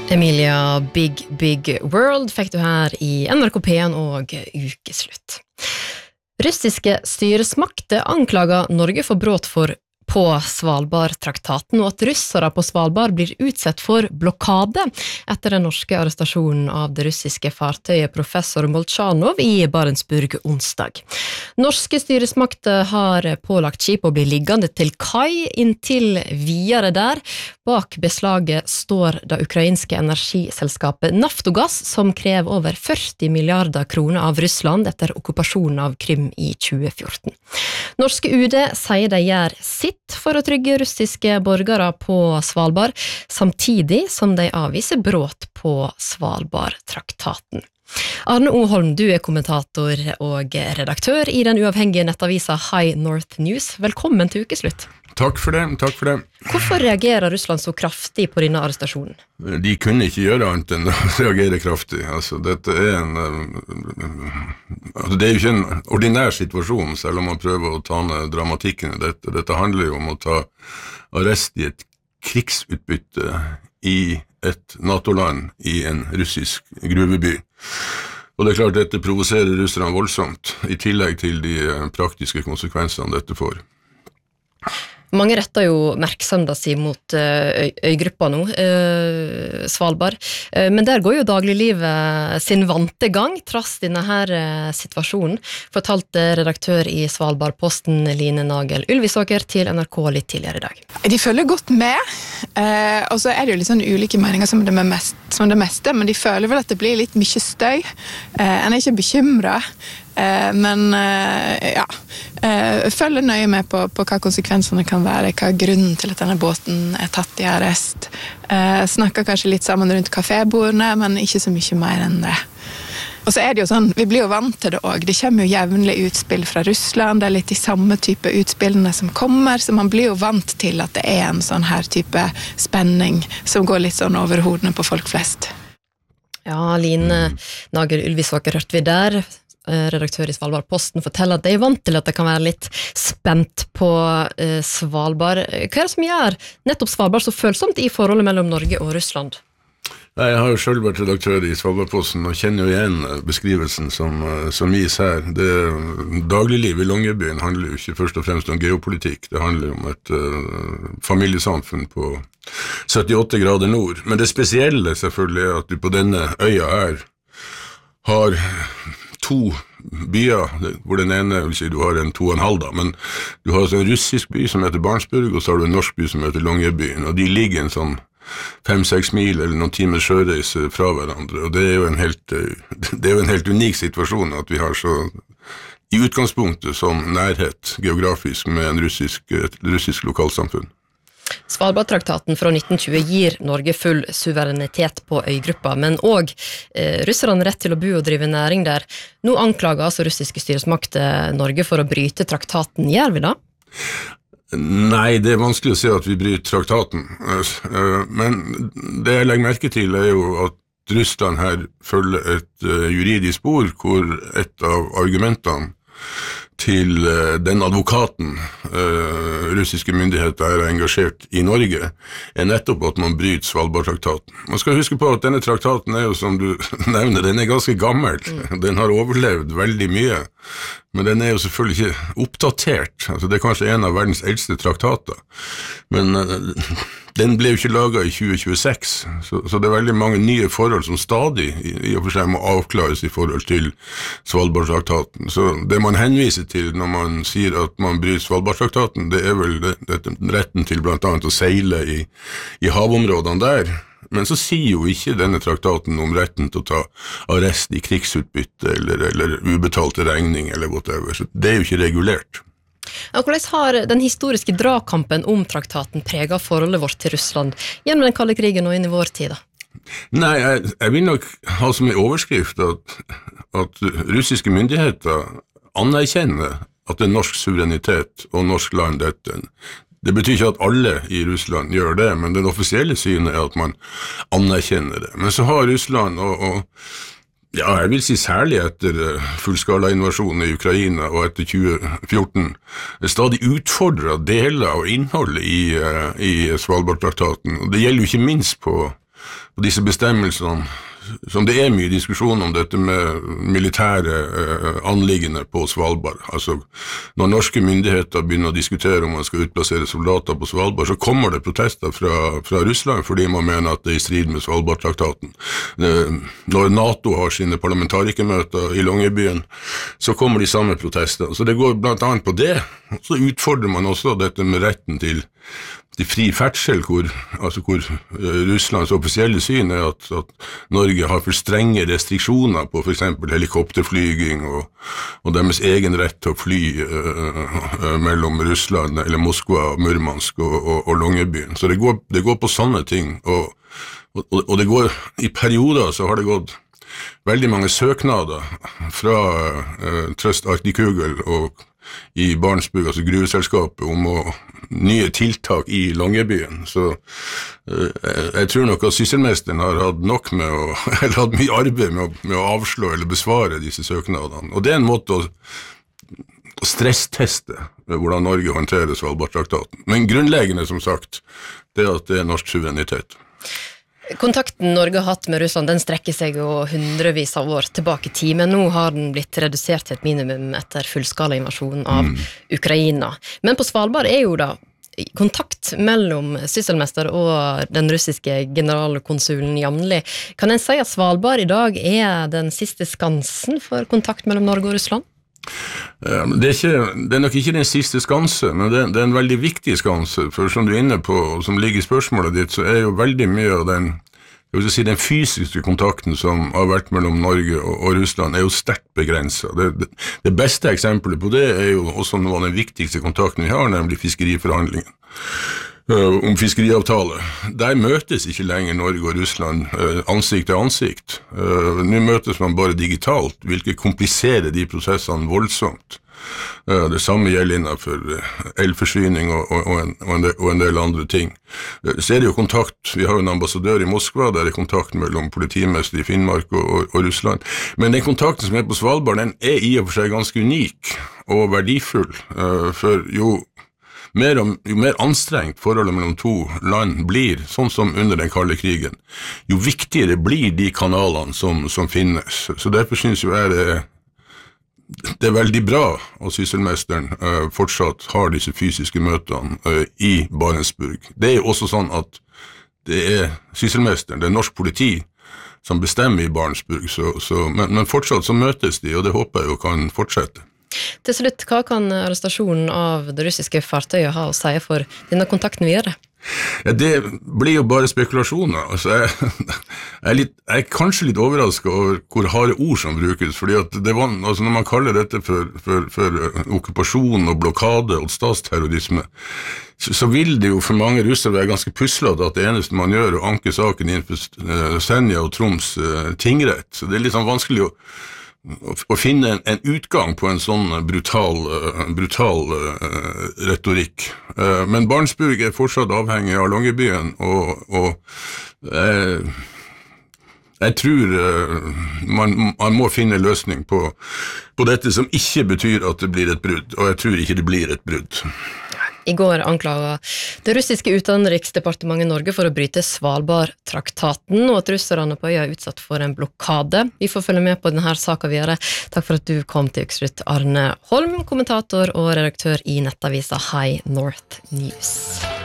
Emilia Big Big World fikk du her i NRK P1 og ukeslutt. Russiske styresmakter anklager Norge for brot på Svalbard-traktaten, og at russere på Svalbard blir utsett for blokade etter den norske arrestasjonen av det russiske fartøyet professor Molchanov i Barentsburg onsdag. Norske styresmakter har pålagt skip å bli liggende til kai inntil videre der. Bak beslaget står det ukrainske energiselskapet Naftogaz, som krever over 40 milliarder kroner av Russland etter okkupasjonen av Krim i 2014. Norske UD sier de gjør sitt for å trygge russiske borgere på Svalbard, samtidig som de avviser brot på Svalbard-traktaten. Arne Oholm, du er kommentator og redaktør i den uavhengige nettavisa High North News. Velkommen til ukeslutt. Takk for det. Hvorfor reagerer Russland så kraftig på denne arrestasjonen? De kunne ikke gjøre annet enn å reagere kraftig. Dette er det er jo ikke en ordinær situasjon, selv om man prøver å ta ned dramatikken i dette. Dette handler jo om å ta arrest i et krigsutbytte i et NATO-land i en russisk gruveby. Og det er klart dette provoserer russerne voldsomt, i tillegg til de praktiske konsekvensene dette får. Mange retter jo merksomheten sin mot øygruppa nå, Svalbard, men der går jo dagliglivet sin vante gang, trass denne her situasjonen, fortalte redaktør i Svalbardposten Line Nagel Ylvisåker til NRK litt tidligere i dag. De følger godt med, og så er det jo litt sånn ulike meninger som det meste, men de føler vel at det blir litt mye støy. En er ikke bekymret, men følger nøye med på hva konsekvensene kan være, hva er grunnen til at denne båten er tatt i arrest. Snakker kanskje litt sammen rundt kafébordene, men ikke så mye mer enn det. Og så er det jo sånn, vi blir jo vant til det også. Det kommer jo jevnlig utspill fra Russland, det er litt de samme type utspillene som kommer, så man blir jo vant til at det er en sånn her type spenning som går litt sånn over hodene på folk flest. Ja, Line Nagel Ylvisåker hørte vi der. Redaktør i Svalbardposten forteller at de er vant til at det kan være litt spent på Svalbard. Hva er det som gjør nettopp Svalbard så følsomt i forholdet mellom Norge og Russland? Jeg har jo selv vært redaktør i Svalbardposten og kjenner jo igjen beskrivelsen som gis her. Dagligliv i Longyearbyen handler jo ikke først og fremst om geopolitikk, det handler om et familiesamfunn på 78 grader nord. Men det spesielle selvfølgelig er at du på denne øya her har to byer, hvor den ene, vil si du har en 2,5 da, men du har en russisk by som heter Barentsburg, og så har du en norsk by som heter Longyearbyen, og de ligger en sånn 5-6 mil eller noen timers sjøreise fra hverandre, og det er jo en helt unik situasjon at vi har så i utgangspunktet som nærhet geografisk med et russisk lokalsamfunn. Svalbardtraktaten fra 1920 gir Norge full suverenitet på øygruppa, men også russerne rett til å bo og drive næring der. Nå anklager altså russiske styresmakter Norge for å bryte traktaten. Gjør vi da? Nei, det er vanskelig å si at vi bryter traktaten, men det jeg legger merke til er jo at Russland her følger et juridisk spor, hvor et av argumentene til den advokaten russiske myndigheter er engasjert i Norge, er nettopp at man bryter Svalbardtraktaten. Man skal huske på at denne traktaten er jo, som du nevner, den er ganske gammel. Den har overlevd veldig mye, men den er jo selvfølgelig ikke oppdatert. Det er kanskje en av verdens eldste traktater, men den ble jo ikke laget i 2026, så det er veldig mange nye forhold som stadig i og for seg må avklares i forhold til Svalbardtraktaten. Så det man henviser til når man sier at man bryter Svalbardtraktaten, det er vel retten til blant annet å seile i havområdene der. Men så sier jo ikke denne traktaten om retten til å ta arrest i krigsutbytte eller ubetalte regning eller whatever, så det er jo ikke regulert. Hvordan har den historiske dragkampen om traktaten preget forholdet vårt til Russland gjennom den kalde krigen og inn i vår tid? Nei, jeg vil nok ha som en overskrift at russiske myndigheter anerkjenner at det er norsk suverenitet og norsk land dette. Det betyr ikke at alle i Russland gjør det, men den offisielle synet er at man anerkjenner det. Men så har Russland jeg vil si særlig etter fullskala-invasjonen i Ukraina og etter 2014, stadig utfordret deler av innholdet i Svalbardtraktaten. Og det gjelder jo ikke minst på disse bestemmelsene, som det mye diskusjon om dette med militære anliggende på Svalbard. Altså, når norske myndigheter begynner å diskutere om man skal utplassere soldater på Svalbard, så kommer det protester fra Russland, fordi man mener at det i strid med Svalbardtraktaten. Når NATO har sine parlamentarikermøter i Longyearbyen, så kommer de samme protester. Så det går blant annet på det. Så utfordrer man også dette med retten til fri ferdsel, hvor Russlands offisielle syn at Norge har for strenge restriksjoner på for eksempel helikopterflyging og deres egen rett til å fly mellom Russland eller Moskva, Murmansk og Longyearbyen. Så det går på sånne ting, og det går, i perioder så har det gått veldig mange søknader fra Trøst Arctic Eagle og i Barentsburg, altså gruveselskapet, om nye tiltak i Longyearbyen. Så jeg tror nok at sysselmesteren har hatt nok eller hatt mye arbeid med å avslå eller besvare disse søknadene. Og det en måte å stressteste hvordan Norge håndterer Svalbardtraktaten. Men grunnleggende, som sagt, det at det norsk suverenitet. Kontakten Norge har hatt med Russland, den strekker seg jo hundrevis av år tilbake i tid, men nå har den blitt redusert til et minimum etter fullskala invasjon av Ukraina. Men på Svalbard jo da kontakt mellom sysselmester og den russiske generalkonsulen jevnlig. Kan en si at Svalbard i dag den siste skansen for kontakt mellom Norge og Russland? Det nok ikke den siste skanse, men det en veldig viktig skanse, for som du inne på, og som ligger i spørsmålet ditt, så jo veldig mye av den fysiske kontakten som har vært mellom Norge og Russland jo sterkt begrenset. Det beste eksempelet på det jo også noe av den viktigste kontakten vi har, nemlig fiskeriforhandlingen. Om fiskeriavtale. Der møtes ikke lenger Norge og Russland ansikt til ansikt. Nå møtes man bare digitalt, hvilket kompliserer de prosessene voldsomt. Det samme gjelder innenfor elforsyning og en del andre ting. Så det jo kontakt, vi har jo en ambassadør i Moskva, der kontakt mellom politimester i Finnmark og Russland. Men den kontakten som på Svalbard, den i og for seg ganske unik og verdifull, for jo mer anstrengt forholdet mellom to land blir, sånn som under den kalde krigen, jo viktigere blir de kanalene som finnes. Så derfor synes jo det veldig bra at sysselmesteren fortsatt har disse fysiske møtene i Barentsburg. Det jo også sånn at det sysselmesteren, det norsk politi, som bestemmer i Barentsburg, men fortsatt så møtes de, og det håper jeg jo kan fortsette. Til slutt, hva kan arrestasjonen av det russiske fartøyet ha å si for denne kontakten videre? Ja, det blir jo bare spekulasjoner. Altså, jeg kanskje litt overrasket over hvor harde ord som brukes, fordi at altså når man kaller dette for okkupasjon og blokade og statsterrorisme, så vil det jo for mange russere være ganske puslete at det eneste man gjør å anke saken innenfor Senja og Troms tingrett. Så det litt sånn vanskelig å finne en utgang på en sånn brutal retorikk. Men Barentsburg fortsatt avhengig av Longyearbyen, og jeg tror man må finne løsning på dette som ikke betyr at det blir et brudd, og jeg tror ikke det blir et brudd. I går anklaget det russiske utenriksdepartementet Norge for å bryte Svalbardtraktaten, og at russerne på øya utsatt for en blokade. Vi får følge med på denne saken videre. Takk for at du kom til Ukeslutt, Arne Holm, kommentator og redaktør i nettavisa High North News.